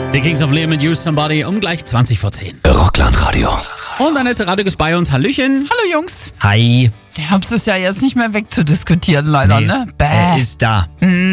Die Kings of Leon mit Use Somebody um gleich 20 vor 10. Rockland-Radio. Und Annette Radek ist bei uns. Hallöchen. Hallo Jungs. Hi. Der Herbst ist ja jetzt nicht mehr wegzudiskutieren, leider, ne? Er ist da.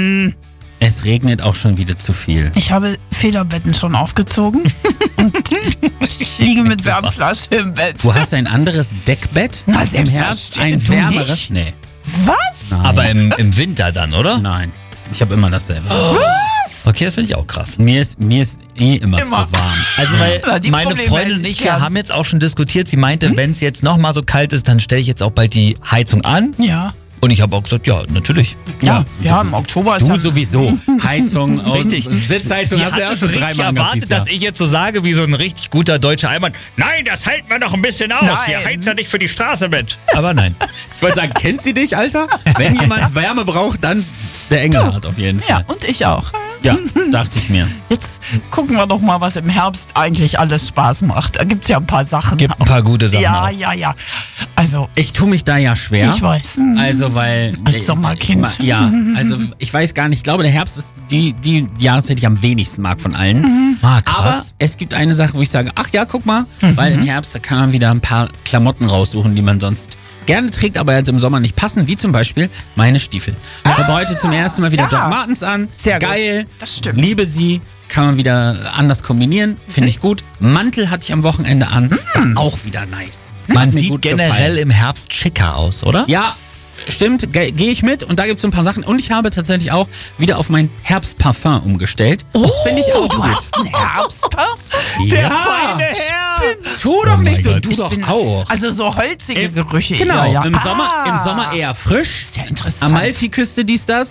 Es regnet auch schon wieder zu viel. Ich habe Federbetten schon aufgezogen und liege mit Wärmflasche im Bett. Du hast ein anderes Deckbett Na, im Herbst, ein selbstverständlich. Du wärmeres? nicht? Nee, Was? nein. Aber im Winter dann, oder? Nein, ich habe immer dasselbe. Okay, das finde ich auch krass. Mir ist immer zu warm. Also, weil Ja, die meine Probleme Freundin hätte und ich ich, wir gern. haben jetzt auch schon diskutiert. Sie meinte, wenn es jetzt nochmal so kalt ist, dann stelle ich jetzt auch bald die Heizung an. Ja. Und ich habe auch gesagt, ja, natürlich. Ja, im Oktober ist Du ja sowieso. Heizung und Richtig. Sitzheizung hast du ja auch schon richtig dreimal gehabt dieses erwartet, dass Jahr. ich jetzt so sage, wie so ein richtig guter deutscher Allmann. Nein, das halten wir noch ein bisschen aus. Nein. Wir heizen ja nicht für die Straße mit. Aber nein. Ich wollte sagen, kennt sie dich, Alter? Wenn jemand Wärme braucht, dann der Engelhardt auf jeden Ja, Fall. und ich auch. Ja, dachte ich mir. Jetzt gucken wir doch mal, was im Herbst eigentlich alles Spaß macht. Da gibt's ja ein paar Sachen. Gibt ein paar gute Sachen Ja, auch. ja. Also, Ich tue mich da ja schwer. ich weiß. Also, weil... Als Sommerkind. Ja, also ich weiß gar nicht. Ich glaube, der Herbst ist die Jahreszeit, die ich am wenigsten mag von allen. Ah, Aber krass. es gibt eine Sache, wo ich sage, ach ja, guck mal, weil im Herbst, da kann man wieder ein paar Klamotten raussuchen, die man sonst gerne trägt, aber jetzt im Sommer nicht passen, wie zum Beispiel meine Stiefel. Ich habe heute zum ersten Mal wieder ja. Doc Martens an. Sehr gut. Geil. Das stimmt. Liebe sie. Kann man wieder anders kombinieren. Finde ich gut. Mantel hatte ich am Wochenende an. War auch wieder nice. Man Hat mir sieht gut generell gefallen. im Herbst schicker aus, oder? Ja, stimmt, gehe ich mit. Und da gibt es so ein paar Sachen. Und ich habe tatsächlich auch wieder auf mein Herbstparfum umgestellt. Finde ich auch du gut. hast einen Herbstparfum? Der feine Herr. Tu doch nicht so, Gott. du Ich doch bin- auch. Also so holzige Gerüche. Genau, eher, ja. im Sommer eher frisch. Ist ja interessant. Amalfiküste, dies, das.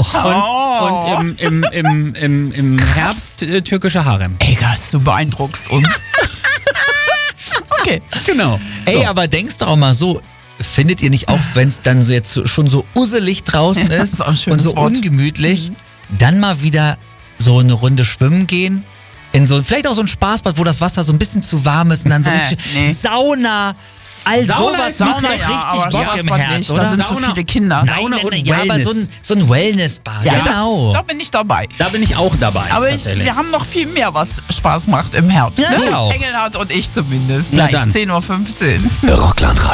Und im Herbst türkische Harem. Egas, du beeindruckst uns. Okay. Genau. Ey, aber denkst doch auch mal so, findet ihr nicht auch, wenn es dann so jetzt schon so usselig draußen Ja, das ist ist auch ein und schönes so Wort. ungemütlich, dann mal wieder so eine Runde schwimmen gehen? In so, vielleicht auch so ein Spaßbad, wo das Wasser so ein bisschen zu warm ist und dann so richtig Nee. Sauna. All Sauna sowas ist macht Sauna, doch ja, richtig aber Bock im Spaßbad Herz, nicht. oder? Da sind so Sauna- viele Kinder. Sauna und ja, aber Wellness. so ein Wellnessbad. Ja, genau. da bin ich dabei. Da bin ich auch dabei. Aber tatsächlich. wir haben noch viel mehr, was Spaß macht im Herbst. Ja, ne? genau. Engelhardt und ich zumindest. Na Gleich dann. 10:15 Uhr. Rockland